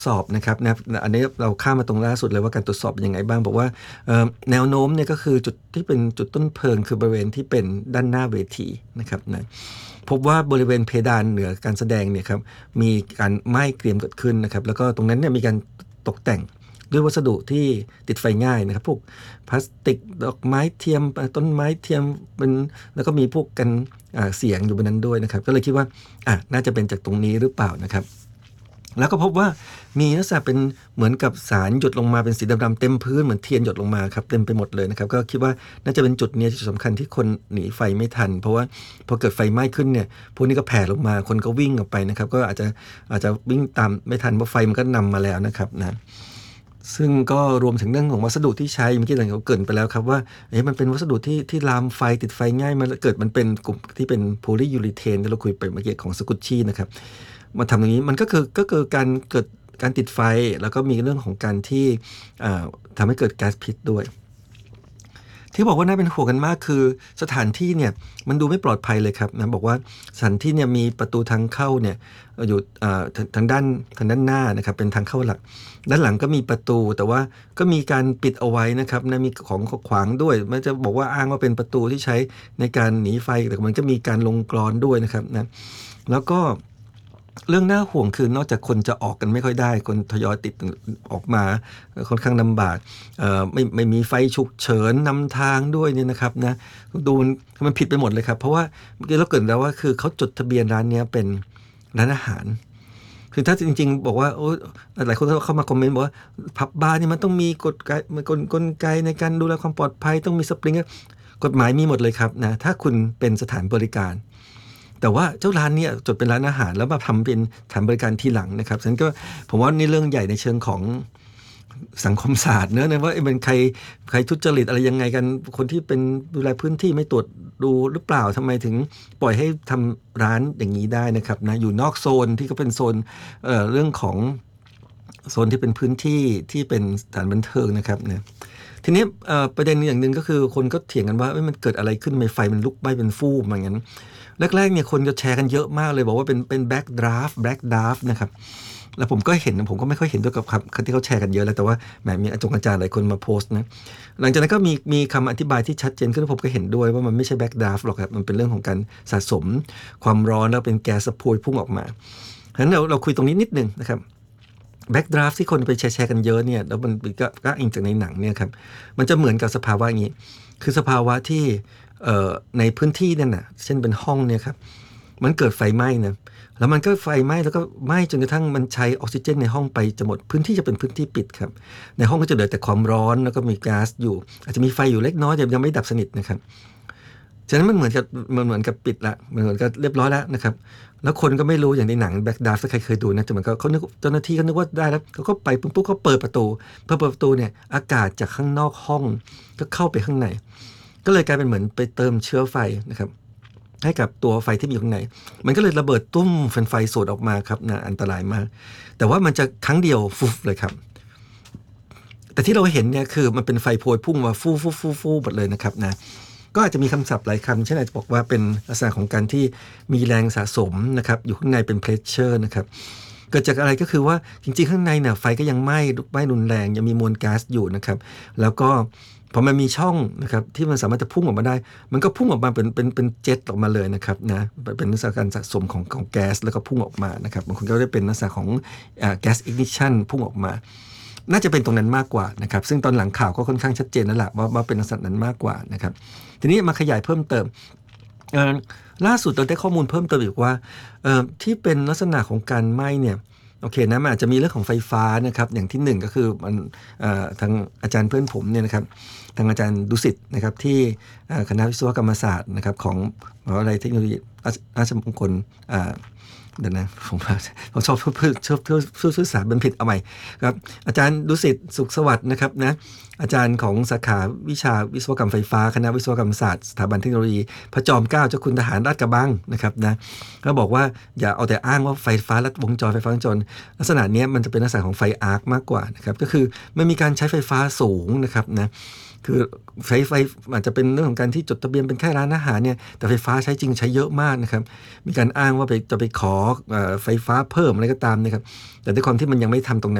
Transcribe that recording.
สอบนะครับนะอันนี้เราข้ามมาตรงล่าสุดเลยว่าการตรวจสอบเป็นยังไงบ้างบอกว่าแนวโน้มเนี่ยก็คือจุดที่เป็นจุดต้นเพลิงคือบริเวณที่เป็นด้านหน้าเวทีนะครับนะพบว่าบริเวณเพดานเหนือการแสดงเนี่ยครับมีการไหม้เกรียมเกิดขึ้นนะครับแล้วก็ตรงนั้นเนี่ยมีการตกแต่งด้วยวัสดุที่ติดไฟง่ายนะครับพวกพลาสติกดอกไม้เทียมต้นไม้เทียมเป็นแล้วก็มีพวกกันเสียงอยู่บนนั้นด้วยนะครับก็เลยคิดว่าน่าจะเป็นจากตรงนี้หรือเปล่านะครับแล้วก็พบว่ามีลักษณะเป็นเหมือนกับสารหยดลงมาเป็นสีดำๆเต็มพื้นเหมือนเทียนหยดลงมาครับเต็มไปหมดเลยนะครับก็คิดว่าน่าจะเป็นจุดนี้ที่สำคัญที่คนหนีไฟไม่ทันเพราะว่าพอเกิดไฟไหม้ขึ้นเนี่ยพวกนี้ก็แผ่ลงมาคนก็วิ่งออกไปนะครับก็อาจจะวิ่งตามไม่ทันเพราะไฟมันก็นำมาแล้วนะครับนะซึ่งก็รวมถึงเรื่องของวัสดุที่ใช้เมื่อกี้เราเกริ่นไปแล้วครับว่ามันเป็นวัสดุที่ลามไฟติดไฟง่ายมาเกิดมันเป็นกลุ่มที่เป็นโพลียูริเทนที่เราคุยไปเมื่อกี้ของสกุชชี่นะครับมาทำอย่างนี้มันก็คือการเกิดการติดไฟแล้วก็มีเรื่องของการที่ทำให้เกิดแก๊สพิษด้วยที่บอกว่าน่าเป็นห่วงกันมากคือสถานที่เนี่ยมันดูไม่ปลอดภัยเลยครับนะบอกว่าสถานที่เนี่ยมีประตูทางเข้าเนี่ยอยู่ทางด้านหน้านะครับเป็นทางเข้าหลักด้านหลังก็มีประตูแต่ว่าก็มีการปิดเอาไว้นะครับนะมีของขวางด้วยไม่จะบอกว่าอ้างว่าเป็นประตูที่ใช้ในการหนีไฟแต่มันก็มีการลงกลอนด้วยนะครับนะแล้วก็เรื่องน่าห่วงคือนอกจากคนจะออกกันไม่ค่อยได้คนทยอยติดออกมาค่อนข้างลำบากไม่มีไฟฉุกเฉินนำทางด้วยเนี่ยนะครับนะดูมันผิดไปหมดเลยครับเพราะว่าเมื่อกี้เราเกริ่นแล้วว่าคือเขาจดทะเบียนร้านนี้เป็นร้านอาหารคือถ้าจริงๆบอกว่าโอ้หลายคนเข้ามาคอมเมนต์บอกว่าผับบาร์นี่มันต้องมีกลไกในการดูแลความปลอดภัยต้องมีสปริงกฎหมายมีหมดเลยครับนะถ้าคุณเป็นสถานบริการแต่ว่าเจ้าร้านเนี่ยจดเป็นร้านอาหารแล้วมาทำเป็นสถานบริการทีหลังนะครับฉะนั้นก็ผมว่านี่เรื่องใหญ่ในเชิงของสังคมศาสตร์เนอะว่าเป็นใครทุจริตอะไรยังไงกันคนที่เป็นดูแลพื้นที่ไม่ตรวจดูหรือเปล่าทำไมถึงปล่อยให้ทำร้านอย่างนี้ได้นะครับนะอยู่นอกโซนที่ก็เป็นโซนเรื่องของโซนที่เป็นพื้นที่ที่เป็นสถานบันเทิงนะครับเนี่ยทีนี้ประเด็นอย่างหนึ่งก็คือคนก็เถียงกันว่ามันเกิดอะไรขึ้นทำไมไฟมันลุกไหม้เป็นฟูมาอย่างนั้นแรกๆเนี่ยคนจะแชร์กันเยอะมากเลยบอกว่าเป็นแบ็กดราฟต์นะครับแล้วผมก็ไม่ค่อยเห็นด้วยกับคำที่เขาแชร์กันเยอะแล้วแต่ว่าแหมมีอาจารย์หลายคนมาโพสต์นะหลังจากนั้นก็มีคำอธิบายที่ชัดเจนขึ้นผมก็เห็นด้วยว่ามันไม่ใช่แบ็กดราฟต์หรอกครับมันเป็นเรื่องของการสะสมความร้อนแล้วเป็นแก๊สพวยพุ่งออกมาฉะนั้นเราคุยตรงนี้นิดนึงนะครับแบ็กดราฟต์ที่คนไปแชร์กันเยอะเนี่ยแล้วมันก็อิงจากในหนังเนี่ยครับมันจะเหมือนกับสภาวะอย่างนี้คือสภาวะที่ในพื้นที่นั่นน่ะเช่นเป็นห้องเนี่ยครับมันเกิดไฟไหม้นะแล้วมันก็ไฟไหม้แล้วก็ไหม้จนกระทั่งมันใช้ออกซิเจนในห้องไปจะหมดพื้นที่จะเป็นพื้นที่ปิดครับในห้องก็จะเหลือแต่ความร้อนแล้วก็มีก๊าซอยู่อาจจะมีไฟอยู่เล็กน้อยแต่ยังไม่ดับสนิทนะครับฉะนั้นมันเหมือนกับปิดละเหมือนกับเรียบร้อยแล้วนะครับแล้วคนก็ไม่รู้อย่างในหนังแบ็กดราฟถ้าใครเคยดูนะจะเหมือนกับเขานึกเจ้าหน้าที่เขานึกว่าได้แล้วเขาก็ไปปุ๊บเขาเปิดประตูพอเปิดประตูเนี่ยอากาศจากข้างนอกห้องก็เข้าไปข้างในก็เลยกลายเป็นเหมือนไปเติมเชื้อไฟนะครับให้กับตัวไฟที่มีอยู่ข้างในมันก็เลยระเบิดตุ้มเป็นไฟสดออกมาครับนะอันตรายมากแต่ว่ามันจะครั้งเดียวฟุบเลยครับแต่ที่เราเห็นเนี่ยคือมันเป็นไฟโพยพุ่งมาฟูหมดเลยนะครับนะก็อาจจะมีคำศัพท์หลายคำเช่นอาจจะบอกว่าเป็นลักษณะของการที่มีแรงสะสมนะครับอยู่ข้างในเป็นเพรสเชอร์นะครับเกิดจากอะไรก็คือว่าจริงๆข้างในเนี่ยไฟก็ยังไหม้รุนแรงยังมีมวลก๊าซอยู่นะครับแล้วก็พอมันมีช่องนะครับที่มันสามารถจะพุ่งออกมาได้มันก็พุ่งออกมาเป็นเจ็ตออกมาเลยนะครับนะเป็นลักษณะการสะสมของแก๊สแล้วก็พุ่งออกมานะครับบางคนก็ได้เป็นลักษณะของแก๊สอิกนิชันพุ่งออกมาน่าจะเป็นตรงนั้นมากกว่านะครับซึ่งตอนหลังข่าวก็ค่อนข้างชัดเจนแล้วล่ะว่าเป็นลักษณะนั้นมากกว่านะครับทีนี้มาขยายเพิ่มเติมล่าสุดเราได้ข้อมูลเพิ่มเติมอีกว่าที่เป็นลักษณะของการไหม้เนี่ยโอเคนะมันอาจจะมีเรื่องของไฟฟ้านะครับอย่างที่หนึ่งก็คือมันทางอาจารย์เพื่อนผมเนี่ยนะครับทางอาจารย์ดุสิตนะครับที่คณะวิศวกรรมศาสตร์นะครับของมหาวิทยาลัยเทคโนโลยีราชมงคลเดี๋ยวนะผมชอบสื่อสารบันผิดเอาใหม่ครับอาจารย์ดุสิตสุขสวัสดิ์นะครับนะอาจารย์ของสาขาวิชาวิศวกรรมไฟฟ้าคณะวิศวกรรมศาสตร์สถาบันเทคโนโลยีพระจอมเกล้าเจ้าคุณทหารราชกระบังนะครับนะก็บอกว่าอย่าเอาแต่อ้างว่าไฟฟ้าลัดวงจรไฟฟ้าวงจรลักษณะนี้มันจะเป็นลักษณะของไฟอาร์คมากกว่านะครับก็คือมันมีการใช้ไฟฟ้าสูงนะครับนะคือไฟอาจจะเป็นเรื่องของการที่จดทะเบียนเป็นแค่ร้านอาหารเนี่ยแต่ไฟฟ้าใช้จริงใช้เยอะมากนะครับมีการอ้างว่าจะไปขอไฟฟ้าเพิ่มอะไรก็ตามนะครับแต่ด้วยความที่มันยังไม่ทำตรงนั้น